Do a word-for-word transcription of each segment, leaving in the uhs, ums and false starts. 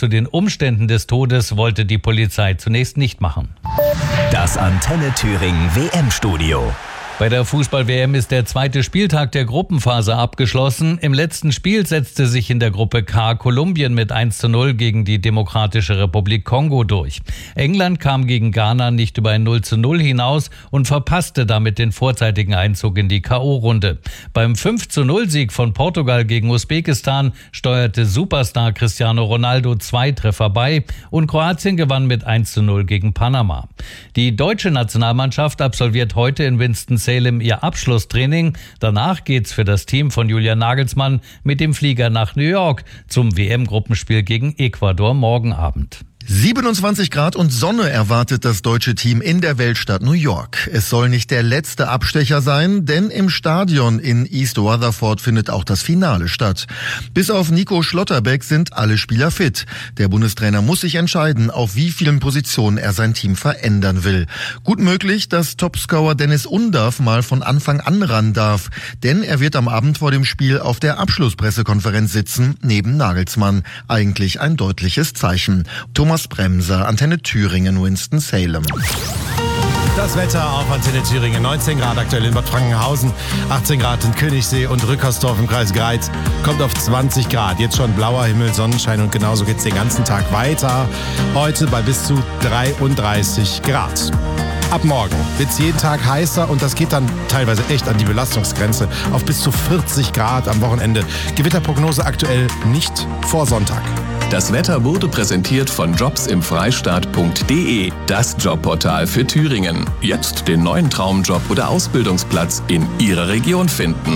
zu den Umständen des Todes wollte die Polizei zunächst nicht machen. Das Antenne Thüringen W M-Studio. Bei der Fußball-W M ist der zweite Spieltag der Gruppenphase abgeschlossen. Im letzten Spiel setzte sich in der Gruppe K Kolumbien mit eins zu null gegen die Demokratische Republik Kongo durch. England kam gegen Ghana nicht über ein null zu null hinaus und verpasste damit den vorzeitigen Einzug in die K O-Runde. Beim fünf zu null Sieg von Portugal gegen Usbekistan steuerte Superstar Cristiano Ronaldo zwei Treffer bei und Kroatien gewann mit eins zu null gegen Panama. Die deutsche Nationalmannschaft absolviert heute in Winston-Salem ihr Abschlusstraining. Danach geht's für das Team von Julian Nagelsmann mit dem Flieger nach New York zum W M-Gruppenspiel gegen Ecuador morgen Abend. siebenundzwanzig Grad und Sonne erwartet das deutsche Team in der Weltstadt New York. Es soll nicht der letzte Abstecher sein, denn im Stadion in East Rutherford findet auch das Finale statt. Bis auf Nico Schlotterbeck sind alle Spieler fit. Der Bundestrainer muss sich entscheiden, auf wie vielen Positionen er sein Team verändern will. Gut möglich, dass Topscorer Dennis Undaff mal von Anfang an ran darf, denn er wird am Abend vor dem Spiel auf der Abschlusspressekonferenz sitzen, neben Nagelsmann. Eigentlich ein deutliches Zeichen. Thomas Bremser, Antenne Thüringen, Winston-Salem. Das Wetter auf Antenne Thüringen. neunzehn Grad aktuell in Bad Frankenhausen, achtzehn Grad in Königssee und Rückersdorf im Kreis Greiz. Kommt auf zwanzig Grad. Jetzt schon blauer Himmel, Sonnenschein und genauso geht's den ganzen Tag weiter. Heute bei bis zu dreiunddreißig Grad. Ab morgen wird's jeden Tag heißer und das geht dann teilweise echt an die Belastungsgrenze auf bis zu vierzig Grad am Wochenende. Gewitterprognose aktuell nicht vor Sonntag. Das Wetter wurde präsentiert von jobs im freistaat punkt de, das Jobportal für Thüringen. Jetzt den neuen Traumjob oder Ausbildungsplatz in Ihrer Region finden.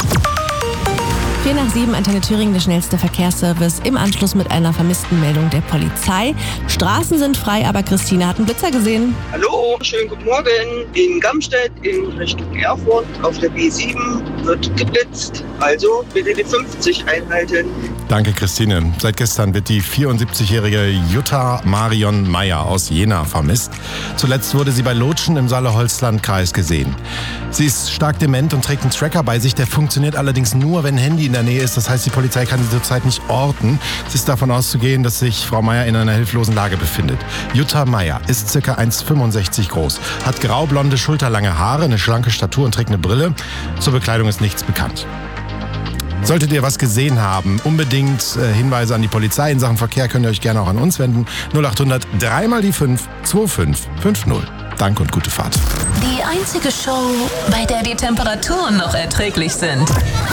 vier nach sieben, Antenne Thüringen, der schnellste Verkehrsservice im Anschluss mit einer vermissten Meldung der Polizei. Straßen sind frei, aber Christine hat einen Blitzer gesehen. Hallo, schönen guten Morgen. In Gamstedt in Richtung Erfurt auf der B sieben wird geblitzt. Also bitte die fünfzig einhalten. Danke, Christine. Seit gestern wird die vierundsiebzigjährige Jutta Marion Meyer aus Jena vermisst. Zuletzt wurde sie bei Lotschen im Saale-Holzland-Kreis gesehen. Sie ist stark dement und trägt einen Tracker bei sich. Der funktioniert allerdings nur, wenn ein Handy in der Nähe ist. Das heißt, die Polizei kann sie zurzeit nicht orten. Es ist davon auszugehen, dass sich Frau Meyer in einer hilflosen Lage befindet. Jutta Meyer ist ca. eins Komma fünfundsechzig groß, hat graublonde, schulterlange Haare, eine schlanke Statur und trägt eine Brille. Zur Bekleidung ist nichts bekannt. Solltet ihr was gesehen haben, unbedingt äh, Hinweise an die Polizei in Sachen Verkehr, könnt ihr euch gerne auch an uns wenden. null acht hundert drei mal die fünf zwei fünf fünf null. Danke und gute Fahrt. Die einzige Show, bei der die Temperaturen noch erträglich sind.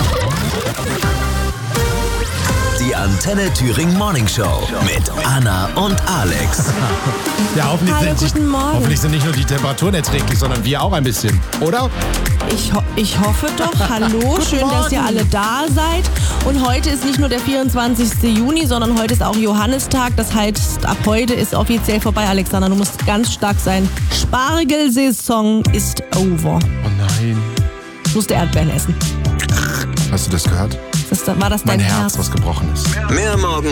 Die Antenne Thüringen Morning Show mit Anna und Alex. Ja, hoffentlich, Hallo, sind, guten Morgen. hoffentlich sind nicht nur die Temperaturen erträglich, sondern wir auch ein bisschen, oder? Ich, ho- ich hoffe doch. Hallo, schön, dass ihr alle da seid. Und heute ist nicht nur der vierundzwanzigste Juni, sondern heute ist auch Johannistag. Das heißt, ab heute ist offiziell vorbei, Alexander. Du musst ganz stark sein. Spargelsaison ist over. Oh nein. Du musst Erdbeeren essen. Hast du das gehört? Das, war das dein Mein Herz? Herz, was gebrochen ist. Mehr morgen.